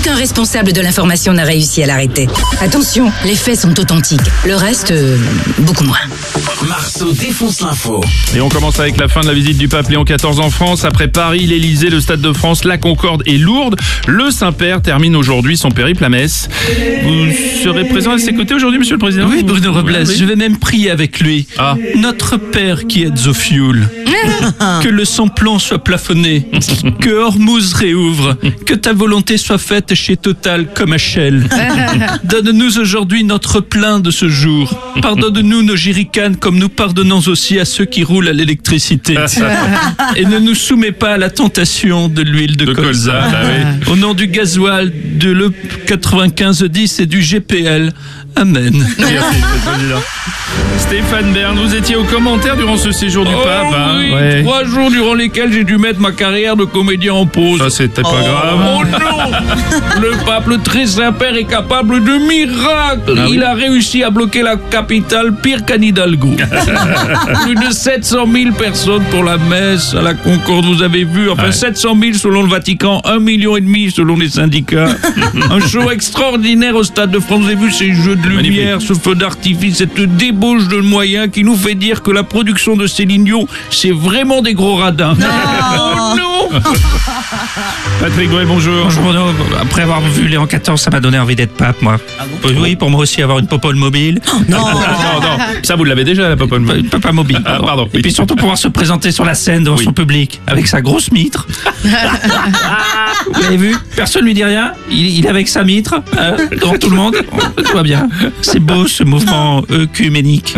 Aucun responsable de l'information n'a réussi à l'arrêter. Attention, les faits sont authentiques. Le reste, beaucoup moins. Marceau défonce l'info. Et on commence avec la fin de la visite du pape Léon XIV en France. Après Paris, l'Elysée, le Stade de France, la Concorde et Lourdes, le Saint-Père termine aujourd'hui son périple à Metz. Vous serez présent à ses côtés aujourd'hui, Monsieur le Président? Oui, Bruno Robles, Oui. je vais même prier avec lui. Ah. Notre Père qui êtes au fioul, que le samplon soit plafonné, que Hormuz réouvre, que ta volonté soit faite chez Total comme à Shell. Donne-nous aujourd'hui notre plein de ce jour. Pardonne-nous nos jerrycans comme nous pardonnons aussi à ceux qui roulent à l'électricité. Et ne nous soumets pas à la tentation de l'huile de colza. Bah oui. Au nom du gasoil, de l'E9510 et du GPL. Amen. Merci, Monsieur le Président. Stéphane Bern, vous étiez aux commentaires durant ce séjour du pape. Hein? Oui, Ouais. 3 jours durant lesquels j'ai dû mettre ma carrière de comédien en pause. Ça, c'était pas grave. Oh non! Le pape, le très Saint-Père, est capable de miracles. Ah oui. Il a réussi à bloquer la capitale pire qu'Anne Hidalgo. Plus de 700 000 personnes pour la messe à la Concorde, vous avez vu. Enfin, Ouais. 700 000 selon le Vatican, 1,5 million selon les syndicats. Un show extraordinaire au Stade de France. Vous avez vu ces jeux de lumière, ce feu d'artifice, cette débauche de moyens qui nous fait dire que la production de Céline Dion, c'est vraiment des gros radins. Oh non! Patrick Gouet, bonjour. Bonjour Bruno, après avoir vu Léon XIV, ça m'a donné envie d'être pape, moi. Oui, pour moi aussi avoir une popole mobile. Non, ça vous l'avez déjà, la popole. Une papa mobile. Ah, pardon. Et puis surtout pouvoir se présenter sur la scène devant Oui. son public, avec sa grosse mitre. Vous l'avez vu? Personne lui dit rien. Il est avec sa mitre, devant tout le monde. Tout va bien. C'est beau ce mouvement œcuménique.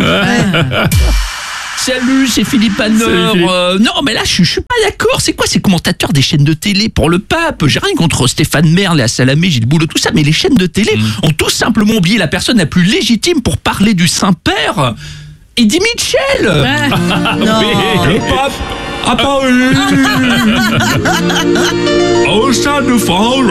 Salut, c'est Philippe Hanor. Salut, Philippe. Non, mais là, je suis pas d'accord. C'est quoi ces commentateurs des chaînes de télé pour le pape? J'ai rien contre Stéphane Merle, Léa Salamé, Gilles Boulot, tout ça, mais les chaînes de télé ont tout simplement oublié la personne la plus légitime pour parler du Saint-Père, Eddie Mitchell. Le pape a parlé au Stade de France.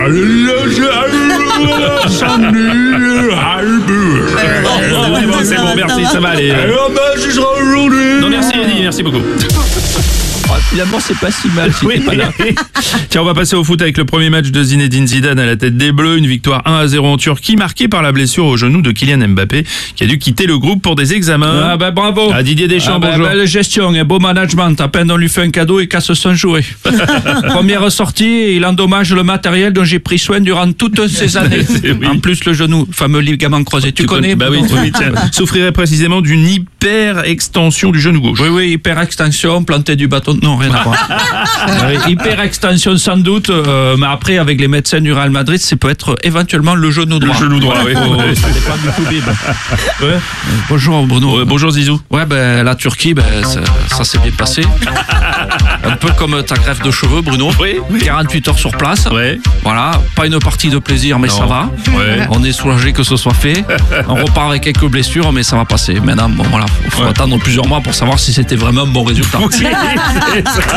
C'est bon, merci, ça va aller. Non, merci Eddie, merci beaucoup. Finalement, c'est pas si mal si Oui. t'es pas là. Tiens, on va passer au foot avec le premier match de Zinedine Zidane à la tête des Bleus. Une victoire 1-0 en Turquie, marquée par la blessure au genou de Kylian Mbappé, qui a dû quitter le groupe pour des examens. Ah ben bravo. À Didier Deschamps, bonjour. Belle gestion et beau management. À peine on lui fait un cadeau et casse son jouet. Première sortie, il endommage le matériel dont j'ai pris soin durant toutes ces années. Oui. En plus, le genou, fameux ligament croisé. Tu connais? Bah oui, Bruno? oui, tiens. Souffrirait précisément d'une hyper-extension du genou gauche. Oui, hyper extension, planter du bâton. Non, rien à voir. Hyper extension sans doute, mais après, avec les médecins du Real Madrid, ça peut être éventuellement le genou droit. Le genou droit, oui. Ça dépend du toubib. Ouais. Bonjour Bruno. Bonjour Zizou. Ouais, ben la Turquie, ça s'est bien passé. Un peu comme ta greffe de cheveux, Bruno. Oui. 48 heures sur place. Ouais. Voilà, pas une partie de plaisir, mais Non. ça va. Ouais. On est soulagé que ce soit fait. On repart avec quelques blessures, mais ça va passer. Maintenant, bon voilà, faut attendre plusieurs mois pour savoir si c'était vraiment un bon résultat. Oui, c'est ça.